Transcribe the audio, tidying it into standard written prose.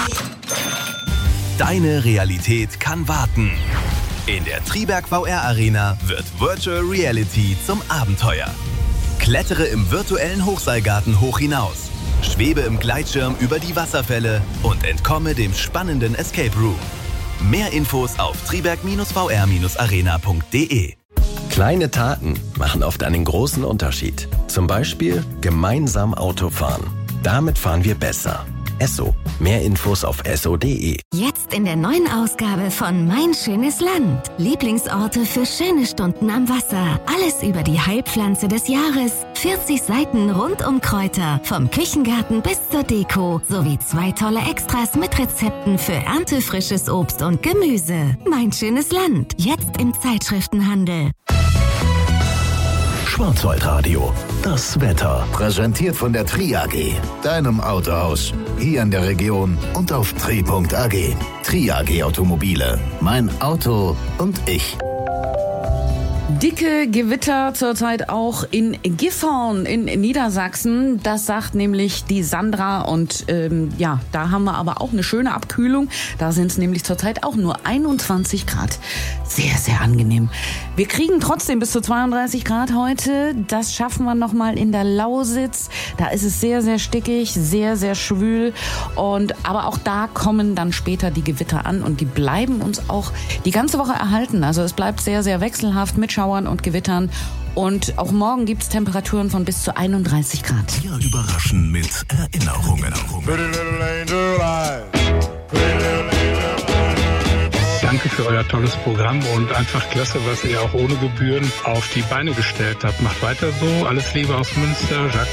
Deine Realität kann warten. In der Triberg VR Arena wird Virtual Reality zum Abenteuer. Klettere im virtuellen Hochseilgarten hoch hinaus. Schwebe im Gleitschirm über die Wasserfälle und entkomme dem spannenden Escape Room. Mehr Infos auf triberg-vr-arena.de. Kleine Taten machen oft einen großen Unterschied. Zum Beispiel gemeinsam Auto fahren. Damit fahren wir besser. Esso. Mehr Infos auf esso.de. Jetzt in der neuen Ausgabe von Mein schönes Land. Lieblingsorte für schöne Stunden am Wasser. Alles über die Heilpflanze des Jahres. 40 Seiten rund um Kräuter. Vom Küchengarten bis zur Deko. Sowie 2 tolle Extras mit Rezepten für erntefrisches Obst und Gemüse. Mein schönes Land. Jetzt im Zeitschriftenhandel. Schwarzwaldradio. Das Wetter. Präsentiert von der Tri AG. Deinem Autohaus. Hier in der Region und auf tri.ag. Tri AG Automobile. Mein Auto und ich. Dicke Gewitter zurzeit auch in Gifhorn in Niedersachsen. Das sagt nämlich die Sandra. Und da haben wir aber auch eine schöne Abkühlung. Da sind es nämlich zurzeit auch nur 21 Grad. Sehr, sehr angenehm. Wir kriegen trotzdem bis zu 32 Grad heute. Das schaffen wir nochmal in der Lausitz. Da ist es sehr, sehr stickig, sehr, sehr schwül. Aber auch da kommen dann später die Gewitter an. Und die bleiben uns auch die ganze Woche erhalten. Also es bleibt sehr, sehr wechselhaft mit Schauern und Gewittern. Und auch morgen gibt es Temperaturen von bis zu 31 Grad. Wir überraschen mit Erinnerungen. Danke für euer tolles Programm und einfach klasse, was ihr auch ohne Gebühren auf die Beine gestellt habt. Macht weiter so. Alles Liebe aus Münster. Jacques.